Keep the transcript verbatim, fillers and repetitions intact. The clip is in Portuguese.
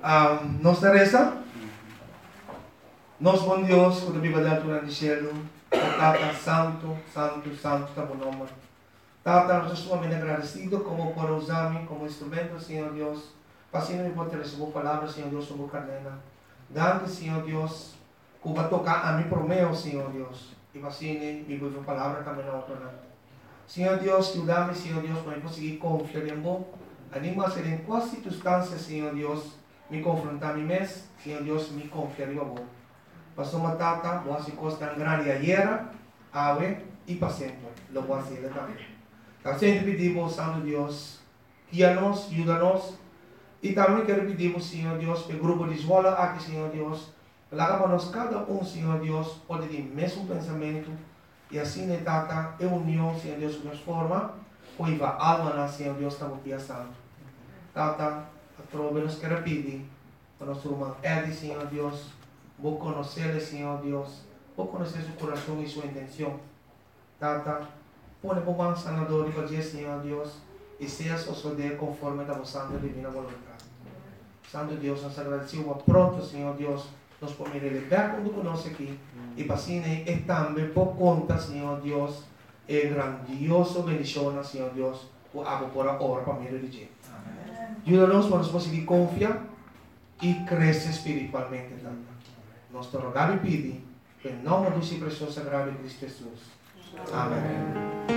Um, nos Teresa, nos bom Deus, quando viva da altura do cielo, Tata Santo, Santo, Santo, está bom nome. Tata, nós estamos muito agradecidos como por usar-me como instrumento, Senhor Deus, para Senhor me poder receber palavras, Senhor Deus, sobre carnena. Dando, Senhor Deus, que vai tocar a mim por meu, Senhor Deus, e para Senhor me viva a palavra também na outra. Senhor Deus, ajuda-me, Senhor Deus, para eu conseguir confiar em você. Anima a ser em quais circunstâncias, Senhor Deus, me confrontar a mim mesmo, Senhor Deus, me confiar em você. Pastor Matata, boa se costa grande ayer, ave e para sempre. Lo voy a hacer também. Então, sempre pedimos, Santo Deus, guia-nos, ajuda-nos. E também quero pedir, Senhor Deus, para o grupo de escola aqui, Senhor Deus, para que nós cada um, Senhor Deus, pode ter o mesmo pensamento. E assim, né, Tata, é união, Senhor Deus, de forma, pois a alma, Senhor Deus, está aqui, Santo. Tata, a trova nos quer pedir, para nosso irmão Eddie, Senhor Deus, vou conhecer, Senhor Deus, vou conhecer seu coração e sua intenção. Tata, põe por mão sanador e fazer, Senhor Deus, e seja suceder conforme a vossa divina vontade. Santo Deus, nós agradecemos pronto, Senhor Deus, nós podemos liberar quando conosco aqui, e para assim, é também por conta, Senhor Deus, é grandioso bendição, Senhor Deus, o abo por a hora para me dirigir. Ajuda-nos para nós conseguir confiar e crescer espiritualmente. Nós te rogamos e pedimos, em nome do seu precioso sagrado de Cristo Jesus. Amém.